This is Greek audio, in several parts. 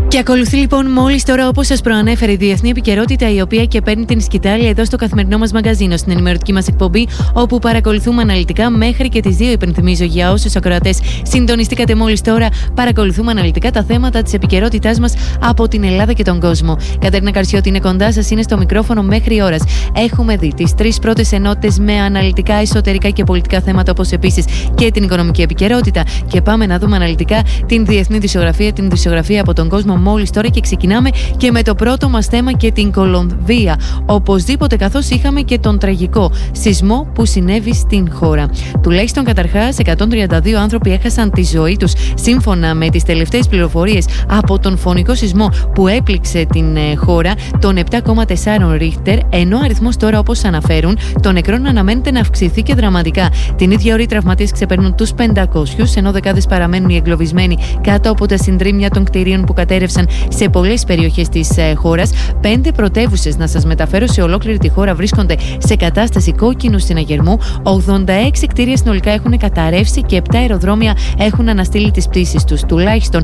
Και ακολουθεί λοιπόν μόλις τώρα, όπως σας προανέφερε, η διεθνή επικαιρότητα, η οποία και παίρνει την σκητάλη εδώ στο καθημερινό μας μαγαζίνο, στην ενημερωτική μας εκπομπή, όπου παρακολουθούμε αναλυτικά μέχρι και τις 2. Υπενθυμίζω για όσους ακροατές συντονιστήκατε μόλις τώρα, παρακολουθούμε αναλυτικά τα θέματα της επικαιρότητάς μας από την Ελλάδα και τον κόσμο. Κατερίνα Καρσιώτη είναι κοντά σας, είναι στο μικρόφωνο μέχρι ώρας. Έχουμε δει τις 3 πρώτες ενότητες με αναλυτικά εσωτερικά και πολιτικά θέματα, όπως επίσης και την οικονομική επικαιρότητα. Και πάμε να δούμε αναλυτικά την διεθνή δισογραφία, την δισογραφία από τον κόσμο μόλις τώρα, και ξεκινάμε και με το πρώτο μας θέμα και την Κολομβία. Οπωσδήποτε, καθώς είχαμε και τον τραγικό σεισμό που συνέβη στην χώρα. Τουλάχιστον καταρχάς 132 άνθρωποι έχασαν τη ζωή τους, σύμφωνα με τις τελευταίες πληροφορίες από τον φωνικό σεισμό που έπληξε την χώρα, τον 7,4 Ρίχτερ, ενώ ο αριθμός τώρα, όπως αναφέρουν, των νεκρών αναμένεται να αυξηθεί και δραματικά. Την ίδια ώρα οι τραυματίες ξεπερνούν τους 500, ενώ δεκάδες παραμένουν οι εγκλωβισμένοι κάτω από τα συντρίμμια των κτηρίων που κατέρευσαν σε πολλές περιοχές της χώρας. 5 πρωτεύουσες, να σας μεταφέρω, σε ολόκληρη τη χώρα βρίσκονται σε κατάσταση κόκκινου συναγερμού. 86 κτίρια συνολικά έχουν καταρρεύσει και 7 αεροδρόμια έχουν αναστείλει τις πτήσεις τους. Τουλάχιστον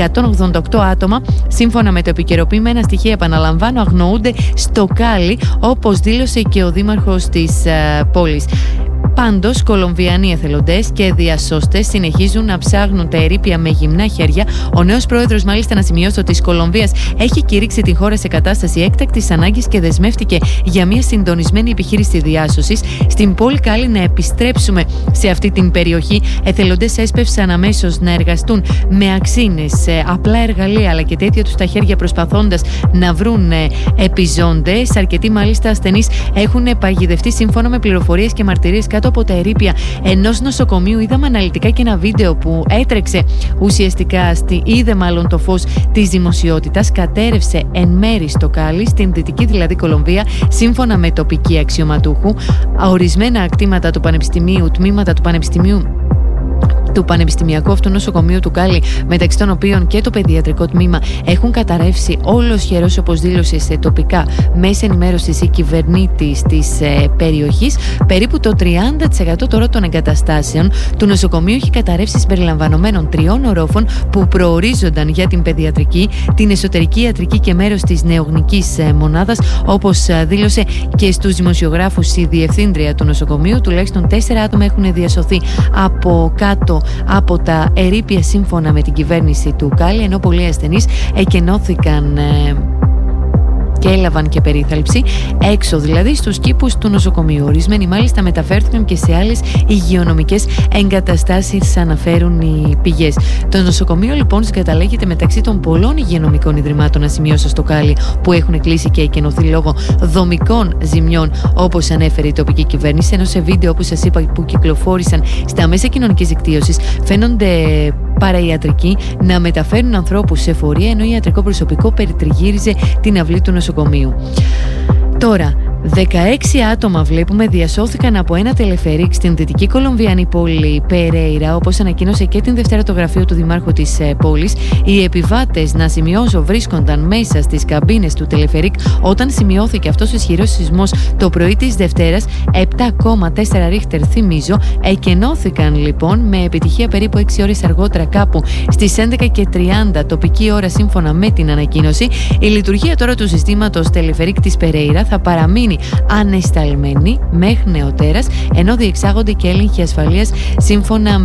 188 άτομα, σύμφωνα με το επικαιροποιημένα στοιχεία, επαναλαμβάνω, αγνοούνται στο Κάλι, όπως δήλωσε και ο δήμαρχος της πόλης. Πάντως, Κολομβιανοί εθελοντές και διασώστες συνεχίζουν να ψάχνουν τα ερείπια με γυμνά χέρια. Ο νέος πρόεδρος, μάλιστα, να σημειώσω, της Κολομβίας έχει κηρύξει τη χώρα σε κατάσταση έκτακτης ανάγκης και δεσμεύτηκε για μια συντονισμένη επιχείρηση διάσωσης. Στην πόλη Κάλι, να επιστρέψουμε σε αυτή την περιοχή, εθελοντές έσπευσαν αμέσως να εργαστούν με αξίνες, απλά εργαλεία αλλά και τέτοια τους τα χέρια, προσπαθώντας να βρουν επιζώντες. Αρκετοί, μάλιστα, ασθενείς έχουν παγιδευτεί, σύμφωνα με πληροφορίες και μαρτυρίες, κάτω από τα ερείπια ενός νοσοκομείου. Είδαμε αναλυτικά και ένα βίντεο που έτρεξε ουσιαστικά, είδε μάλλον το φως της δημοσιότητας. Κατέρευσε εν μέρη στο Κάλι, στην δυτική δηλαδή Κολομβία, σύμφωνα με τοπική αξιωματούχου. Ορισμένα κτήματα του Πανεπιστημίου, τμήματα του Πανεπιστημιακού αυτού νοσοκομείου του Κάλι, μεταξύ των οποίων και το παιδιατρικό τμήμα, έχουν καταρρεύσει ολοσχερώς, όπως δήλωσε σε τοπικά μέσα ενημέρωσης η κυβερνήτης της περιοχής. Περίπου το 30% τώρα των εγκαταστάσεων του νοσοκομείου έχει καταρρεύσει, συμπεριλαμβανομένων 3 ορόφων που προορίζονταν για την παιδιατρική, την εσωτερική ιατρική και μέρος της νεογνικής μονάδας, όπως δήλωσε και στους δημοσιογράφους η διευθύντρια του νοσοκομείου. Τουλάχιστον 4 άτομα έχουν διασωθεί από κάτω από τα ερείπια, σύμφωνα με την κυβέρνηση του Κάλι, ενώ πολλοί ασθενείς εκενώθηκαν και έλαβαν και περίθαλψη έξω, δηλαδή στους κήπους του νοσοκομείου. Ορισμένοι, μάλιστα, μεταφέρθηκαν και σε άλλες υγειονομικές εγκαταστάσεις, αναφέρουν οι πηγές. Το νοσοκομείο, λοιπόν, συγκαταλέγεται μεταξύ των πολλών υγειονομικών ιδρυμάτων, να σημειώσω, στο Κάλι, που έχουν κλείσει και εκενωθεί λόγω δομικών ζημιών, όπως ανέφερε η τοπική κυβέρνηση. Ενώ σε βίντεο, όπως σας είπα, που κυκλοφόρησαν στα μέσα κοινωνικής δικτύωσης, φαίνονται παραϊατρικοί να μεταφέρουν ανθρώπους σε φορεία, ενώ ιατρικό προσωπικό περιτριγύριζε την αυλή του νοσοκομείου. Τώρα, 16 άτομα, βλέπουμε, διασώθηκαν από ένα τελεφερίκ στην δυτική κολομβιανή πόλη Περέιρα, όπως ανακοίνωσε και την Δευτέρα το γραφείο του δημάρχου της πόλης. Οι επιβάτες, να σημειώσω, βρίσκονταν μέσα στις καμπίνες του τελεφερίκ όταν σημειώθηκε αυτός ο ισχυρός σεισμός το πρωί της Δευτέρας. 7,4 Ρίχτερ, θυμίζω. Εκενώθηκαν λοιπόν με επιτυχία περίπου 6 ώρες αργότερα, κάπου στις 11:30 τοπική ώρα, σύμφωνα με την ανακοίνωση. Η λειτουργία τώρα του συστήματος τελεφερίκ της Περέιρα θα παραμείνει ανεσταλμένη μέχρι νεοτέρας, ενώ διεξάγονται και έλεγχοι ασφαλείας, σύμφωνα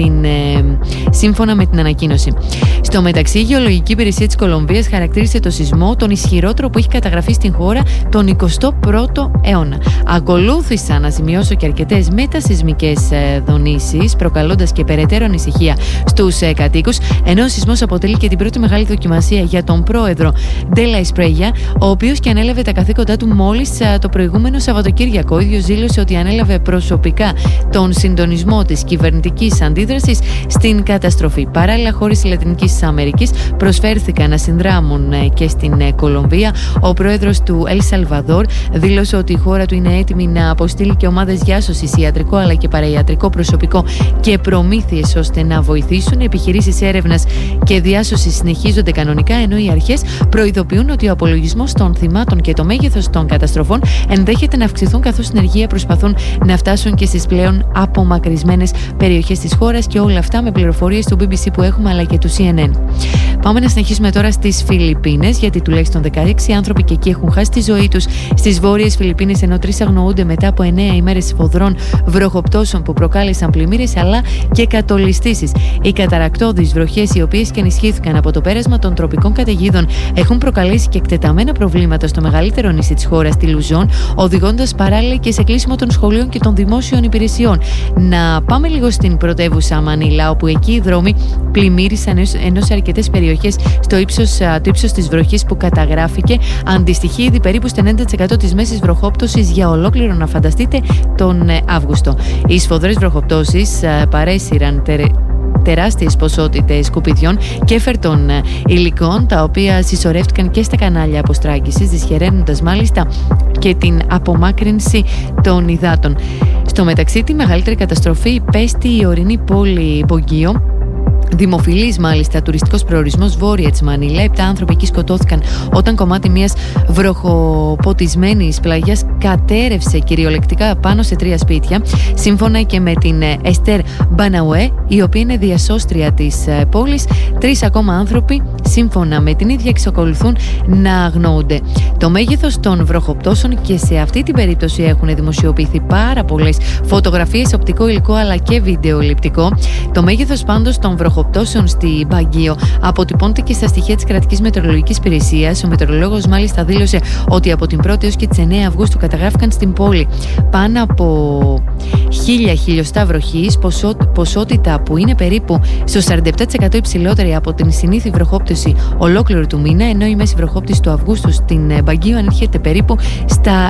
με την ανακοίνωση. Στο μεταξύ, η Γεωλογική Υπηρεσία της Κολομβίας χαρακτήρισε το σεισμό τον ισχυρότερο που έχει καταγραφεί στην χώρα τον 21ο αιώνα. Ακολούθησαν, να σημειώσω, και αρκετές μετασεισμικές δονήσεις, προκαλώντας και περαιτέρω ανησυχία στους κατοίκους, ενώ ο σεισμός αποτελεί και την πρώτη μεγάλη δοκιμασία για τον πρόεδρο Ντέλα Εσπρέγια, ο οποίος και ανέλαβε τα καθήκοντά του μόλις το προηγούμενο Σαββατοκύριακο. Ο ίδιος δήλωσε ότι ανέλαβε προσωπικά τον συντονισμό της κυβερνητικής αντίδρασης στην καταστροφή. Παράλληλα, χώρες της Λατινικής Αμερικής προσφέρθηκαν να συνδράμουν και στην Κολομβία. Ο πρόεδρος του Ελ Σαλβαδόρ δήλωσε ότι η χώρα του είναι έτοιμη να αποστείλει και ομάδες διάσωσης, ιατρικό αλλά και παραϊατρικό προσωπικό και προμήθειες, ώστε να βοηθήσουν. Επιχειρήσεις έρευνας και διάσωσης συνεχίζονται κανονικά, ενώ οι αρχές προειδοποιούν ότι ο απολογισμός των θυμάτων και το μέγεθος των καταστροφών ενδέχεται να αυξηθούν, καθώς συνεργεία προσπαθούν να φτάσουν και στις πλέον απομακρυσμένες περιοχές της χώρας, και όλα αυτά με πληροφορίες του BBC που έχουμε, αλλά και του CNN. Πάμε να συνεχίσουμε τώρα στις Φιλιππίνες, γιατί τουλάχιστον 16 άνθρωποι και εκεί έχουν χάσει τη ζωή τους στις βόρειες Φιλιππίνες, ενώ 3 αγνοούνται μετά από 9 ημέρες σφοδρών βροχοπτώσεων που προκάλεσαν πλημμύρες αλλά και κατολιστήσεις. Οι καταρρακτώδεις βροχές, οι οποίες και ενισχύθηκαν από το πέρασμα των τροπικών καταιγίδων, έχουν προκαλέσει και εκτεταμένα προβλήματα στο μεγαλύτερο νησί της χώρας, τη Λουζόν, οδηγώντας παράλληλα και σε κλείσιμο των σχολείων και των δημόσιων υπηρεσιών. Να πάμε λίγο στην πρωτεύουσα Μανίλα, όπου εκεί οι δρόμοι πλημμύρισαν, ενώ σε αρκετές περιοχές το ύψος της βροχής που καταγράφηκε αντιστοιχεί ήδη περίπου στο 90% της μέσης βροχόπτωσης για ολόκληρο, να φανταστείτε, τον Αύγουστο. Οι σφοδρές βροχοπτώσεις παρέσυραν τεράστιες ποσότητες σκουπιδιών και φερτών υλικών, τα οποία συσσωρεύτηκαν και στα κανάλια αποστράγγισης, δυσχεραίνοντας μάλιστα και την απομάκρυνση των υδάτων. Στο μεταξύ, τη μεγαλύτερη καταστροφή υπέστη η ορεινή πόλη Μπογκίο, δημοφιλής μάλιστα τουριστικός προορισμός βόρεια της Μανίλα. 7 άνθρωποι εκεί σκοτώθηκαν όταν κομμάτι μιας βροχοποτισμένης πλαγιάς κατέρευσε κυριολεκτικά πάνω σε 3 σπίτια, σύμφωνα και με την Εστέρ Μπαναουέ, η οποία είναι διασώστρια της πόλης. 3 ακόμα άνθρωποι, σύμφωνα με την ίδια, εξακολουθούν να αγνοούνται. Το μέγεθος των βροχοπτώσεων, και σε αυτή την περίπτωση έχουν δημοσιοποιηθεί πάρα πολλές φωτογραφίες, οπτικό υλικό αλλά και βιντεοληπτικό. Το μέγεθος πάντως των βροχοπτώσεων στη Μπαγκίο αποτυπώνεται και στα στοιχεία της κρατικής μετεωρολογικής υπηρεσίας. Ο μετεωρολόγος μάλιστα δήλωσε ότι από την 1η έως και τις 9 Αυγούστου καταγράφηκαν στην πόλη πάνω από 1000 χιλιοστά βροχής, ποσότητα που είναι περίπου στο 47% υψηλότερη από την συνήθη βροχόπτωση ολόκληρου του μήνα, ενώ η μέση βροχόπτωση του Αυγούστου στην Μπαγκίο ανέρχεται περίπου στα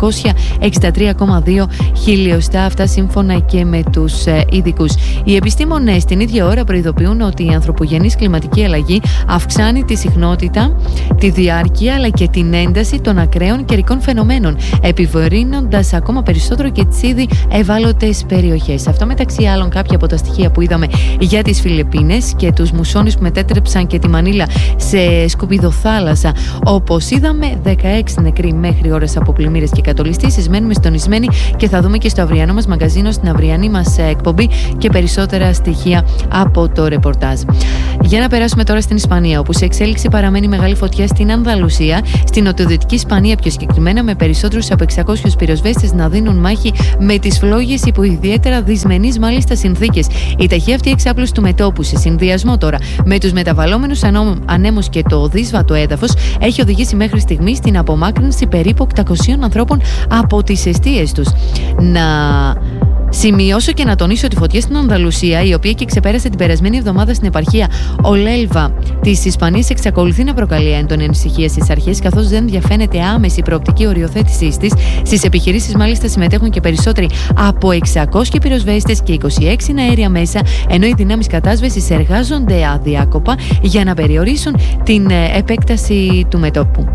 963,2 χιλιοστά, αυτά σύμφωνα και με τους ειδικούς. Οι επιστήμονες την ίδια ώρα προειδοποιούν ότι η ανθρωπογενής κλιματική αλλαγή αυξάνει τη συχνότητα, τη διάρκεια αλλά και την ένταση των ακραίων καιρικών φαινομένων, επιβαρύνοντας ακόμα περισσότερο και τις ήδη ευάλωτες περιοχές. Αυτό μεταξύ άλλων κάποια από τα στοιχεία που είδαμε για τις Φιλιππίνες και τους μουσώνες που μετέτρεψαν και τη Μανίλα σε σκουπιδοθάλασσα. Όπως είδαμε, 16 νεκροί μέχρι ώρες από πλημμύρες και κατολιστήσεις. Μένουμε συντονισμένοι και θα δούμε και στο αυριανό μας μαγαζίνο, στην αυριανή μας εκπομπή, και περισσότερα στοιχεία από το ρεπορτάζ. Για να περάσουμε τώρα στην Ισπανία, όπου σε εξέλιξη παραμένει μεγάλη φωτιά στην Ανδαλουσία, στην νοτιοδυτική Ισπανία πιο συγκεκριμένα, με περισσότερους από 600 πυροσβέστες να δίνουν μάχη με τις φλόγες υπό ιδιαίτερα δυσμενείς μάλιστα συνθήκες. Η ταχεία αυτή εξάπλωση του μετώπου, σε συνδυασμό τώρα με τους μεταβαλλόμενους ανέμους και το δύσβατο έδαφος, έχει οδηγήσει μέχρι στιγμή στην απομάκρυνση περίπου 800 ανθρώπων από τις εστίες τους. Να σημειώσω και να τονίσω τη φωτιά στην Ανδαλουσία, η οποία και ξεπέρασε την περασμένη εβδομάδα στην επαρχία Ολέλβα της Ισπανίας, εξακολουθεί να προκαλεί έντονη ανησυχία στις αρχές, καθώς δεν διαφαίνεται άμεση προοπτική οριοθέτησής της. Στις επιχειρήσεις μάλιστα συμμετέχουν και περισσότεροι από 600 πυροσβέστες και 26 αέρια μέσα, ενώ οι δυνάμεις κατάσβεσης εργάζονται αδιάκοπα για να περιορίσουν την επέκταση του μετώπου.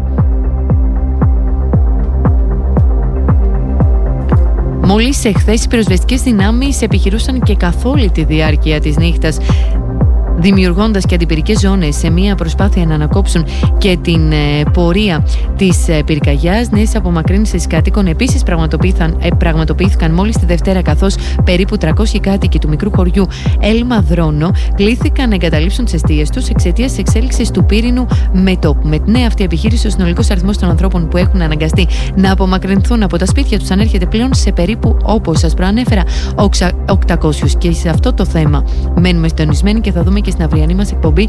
Μόλις εχθές οι πυροσβεστικές δυνάμεις επιχειρούσαν και καθ' όλη τη διάρκεια της νύχτας, δημιουργώντας και αντιπυρικές ζώνες σε μια προσπάθεια να ανακόψουν και την πορεία της πυρκαγιάς. Νέες απομακρύνσεις κατοίκων επίσης πραγματοποιήθηκαν μόλις τη Δευτέρα, καθώς περίπου 300 κάτοικοι του μικρού χωριού Ελμαδρόνο κλήθηκαν να εγκαταλείψουν τις εστίες τους εξαιτίας της εξέλιξης του πύρινου μετώπου. Με την νέα αυτή επιχείρηση, ο συνολικός αριθμός των ανθρώπων που έχουν αναγκαστεί να απομακρυνθούν από τα σπίτια τους ανέρχεται πλέον σε περίπου, όπως σας προανέφερα, 800. Και σε αυτό το θέμα μένουμε συντονισμένοι και θα δούμε και στην αυριανή μας εκπομπή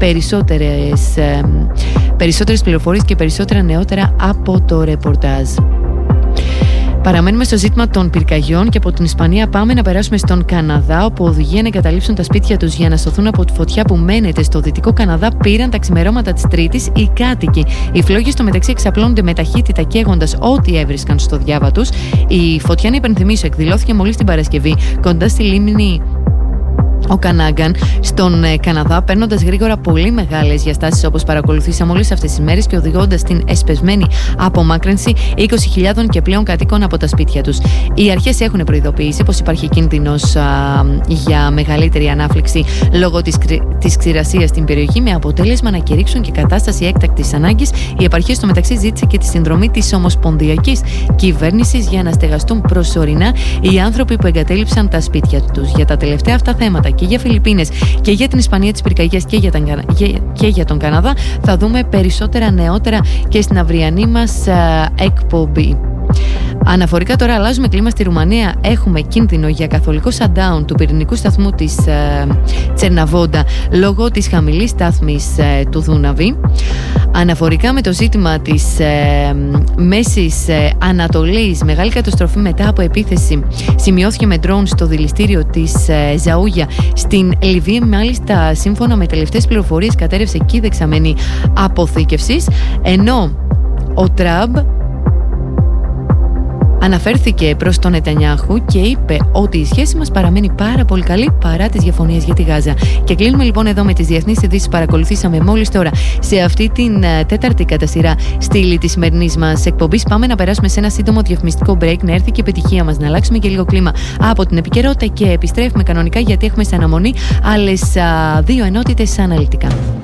περισσότερες πληροφορίες και περισσότερα νεότερα από το ρεπορτάζ. Παραμένουμε στο ζήτημα των πυρκαγιών και από την Ισπανία πάμε να περάσουμε στον Καναδά, όπου οδηγεί να εγκαταλείψουν τα σπίτια τους για να σωθούν από τη φωτιά που μένεται στο δυτικό Καναδά πήραν τα ξημερώματα της Τρίτης οι κάτοικοι. Οι φλόγες στο μεταξύ εξαπλώνονται με ταχύτητα, καίγοντας ό,τι έβρισκαν στο διάβα τους. Η φωτιά, να υπενθυμίσω, εκδηλώθηκε μόλις την Παρασκευή κοντά στη λίμνη ο Κανάγκαν στον Καναδά, παίρνοντας γρήγορα πολύ μεγάλες διαστάσεις, όπως παρακολουθήσαμε όλες αυτές τις μέρες, και οδηγώντας στην εσπεσμένη απομάκρυνση 20.000 και πλέον κατοίκων από τα σπίτια τους. Οι αρχές έχουν προειδοποιήσει πως υπάρχει κίνδυνος για μεγαλύτερη ανάφλεξη λόγω της ξηρασίας στην περιοχή, με αποτέλεσμα να κηρύξουν και κατάσταση έκτακτης ανάγκης. Η επαρχία στο μεταξύ ζήτησε και τη συνδρομή της Ομοσπονδιακής Κυβέρνησης για να στεγαστούν προσωρινά οι άνθρωποι που εγκατέλειψαν τα σπίτια τους. Για τα τελευταία αυτά θέματα και για Φιλιππίνες και για την Ισπανία της πυρκαγιάς και για τον Καναδά. Θα δούμε περισσότερα νεότερα και στην αυριανή μας εκπομπή. Αναφορικά τώρα αλλάζουμε κλίμα στη Ρουμανία. Έχουμε κίνδυνο για καθολικό shutdown του πυρηνικού σταθμού της Τσερναβόντα λόγω της χαμηλής στάθμης του Δούναβη. Αναφορικά με το ζήτημα της Μέσης Ανατολής, μεγάλη καταστροφή μετά από επίθεση σημειώθηκε με ντρόουν στο δηληστήριο της Ζαούγια στην Λιβύη. Μάλιστα, σύμφωνα με τελευταίες πληροφορίες, κατέρευσε εκεί δεξαμενή αποθήκευσης, ενώ ο Τραμπ αναφέρθηκε προς τον Νετανιάχου και είπε ότι η σχέση μας παραμένει πάρα πολύ καλή παρά τις διαφωνίες για τη Γάζα. Και κλείνουμε λοιπόν εδώ με τις διεθνείς ειδήσεις που παρακολουθήσαμε μόλις τώρα σε αυτή την τέταρτη κατά σειρά στήλη της σημερινής μας εκπομπής. Πάμε να περάσουμε σε ένα σύντομο διαφημιστικό break, να έρθει και η επιτυχία μας, να αλλάξουμε και λίγο κλίμα από την επικαιρότητα και επιστρέφουμε κανονικά, γιατί έχουμε σε αναμονή άλλες 2 ενότητες αναλυτικά.